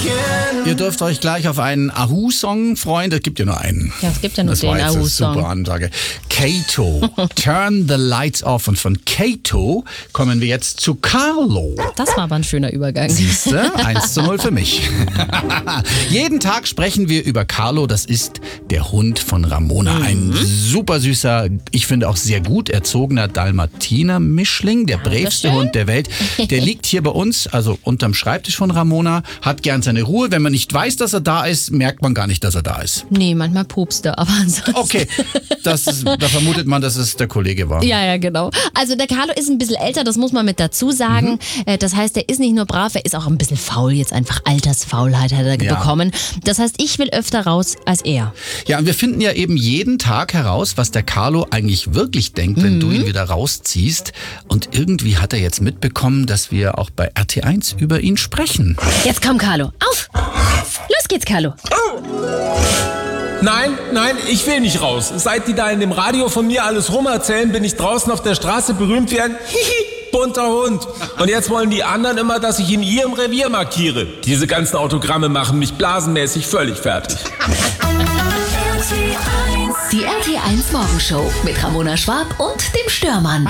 Ihr dürft euch gleich auf einen Ahu-Song freuen. Es gibt ja nur einen. Ja, es gibt ja nur den Ahu-Song. Das war super Ansage. Kato, Turn the Lights Off. Und von Kato kommen wir jetzt zu Carlo. Das war aber ein schöner Übergang. Siehste, 1:0 für mich. Jeden Tag sprechen wir über Carlo. Das ist der Hund von Ramona. Ein super süßer, ich finde auch sehr gut erzogener Dalmatiner-Mischling. Der bravste Hund der Welt. Der liegt hier bei uns, also unterm Schreibtisch von Ramona, hat gern seine Ruhe. Wenn man nicht weiß, dass er da ist, merkt man gar nicht, dass er da ist. Nee, manchmal pupst er, aber ansonsten. Okay, da vermutet man, dass es der Kollege war. Ja, genau. Also der Carlo ist ein bisschen älter, das muss man mit dazu sagen. Das heißt, er ist nicht nur brav, er ist auch ein bisschen faul. Jetzt einfach Altersfaulheit hat er bekommen. Das heißt, ich will öfter raus als er. Ja, und wir finden ja eben jeden Tag heraus, was der Carlo eigentlich wirklich denkt, wenn du ihn wieder rausziehst. Und irgendwie hat er jetzt mitbekommen, dass wir auch bei RT1 über ihn sprechen. Jetzt komm, Carlo, auf! Los geht's, Carlo. Nein, ich will nicht raus. Seit die da in dem Radio von mir alles rumerzählen, bin ich draußen auf der Straße berühmt wie ein bunter Hund. Und jetzt wollen die anderen immer, dass ich in ihrem Revier markiere. Diese ganzen Autogramme machen mich blasenmäßig völlig fertig. Die RT1 Morgenshow mit Ramona Schwab und dem Störmann.